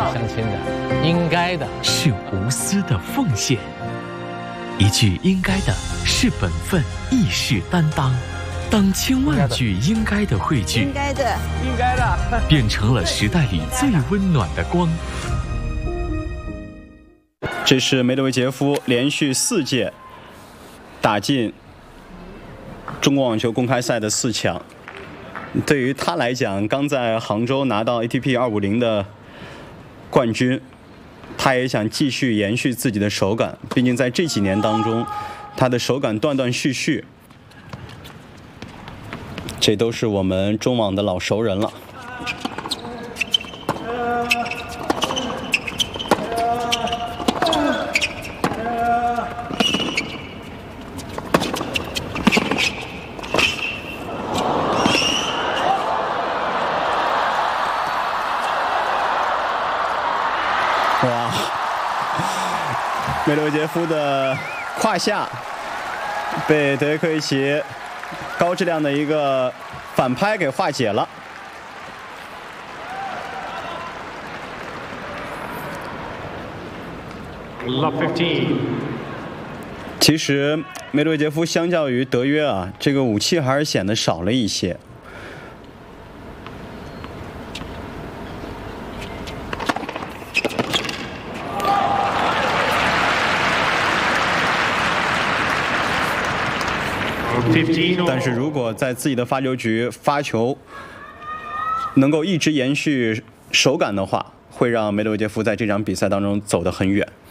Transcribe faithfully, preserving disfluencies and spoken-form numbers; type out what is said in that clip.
相亲的，应该的是无私的奉献，一句应该的是本分，亦是担当。当千万句应该的汇聚， 应该的， 应该的， 变成了时代里最温暖的光。 这是梅德韦杰夫连续四届打进中国网球公开赛的四强。对于他来讲，刚在杭州拿到 A T P 二五零的冠军，他也想继续延续自己的手感。毕竟在这几年当中，他的手感断断续续，这都是我们中网的老熟人了。哇，梅德韦杰夫的胯下被德约科维奇高质量的一个反拍给化解了。其实梅德韦杰夫相较于德约啊，这个武器还是显得少了一些。但是如果在自己的发球局发球能够一直延续手感的话，会让梅德韦杰夫在这场比赛当中走得很远。